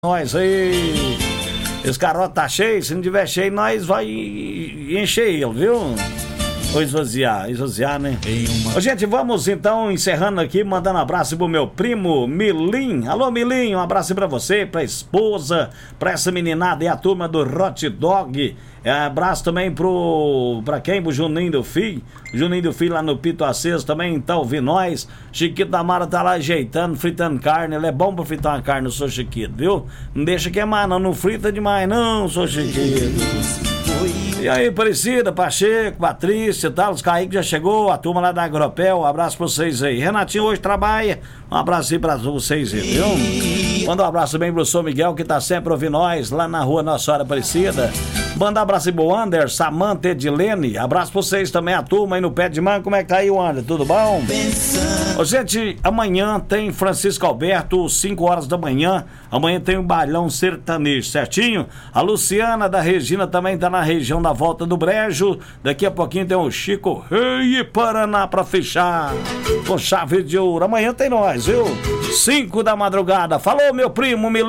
Nós aí, esse carote tá cheio, se não tiver cheio, nós vai encher ele, viu? Ou esvaziar, né? Ô, gente, vamos então encerrando aqui, mandando um abraço pro meu primo Milim. Alô, Milim, um abraço pra você, pra esposa, pra essa meninada e a turma do Hot Dog. Abraço também pra quem? Pro Juninho do Filho. Juninho do Filho lá no Pito Aceso também tá ouvindo nós. Chiquito da Mara tá lá ajeitando, fritando carne. Ele é bom pra fritar uma carne, eu sou Chiquito, viu? Não deixa queimar não frita demais não, sou Chiquito. E aí, Aparecida, Pacheco, Patrícia e tal, os Kaique já chegou, a turma lá da Agropel, um abraço pra vocês aí. Renatinho hoje trabalha, um abraço aí pra vocês aí, viu? Manda um abraço bem pro São Miguel, que tá sempre ouvindo nós, lá na rua Nossa Senhora Aparecida. Manda um abraço aí pro Ander, Samanta, Edilene, abraço pra vocês também, a turma aí no Pé de Manga. Como é que tá aí, Ander? Tudo bom? Ô, gente, amanhã tem Francisco Alberto, 5 horas da manhã, amanhã tem o Bailão Sertanejo, certinho? A Luciana da Regina também tá na região da Volta do Brejo, daqui a pouquinho tem o Chico Rei Paraná pra fechar com chave de ouro. Amanhã tem nós, viu? 5 da madrugada. Falou, meu primo Milene.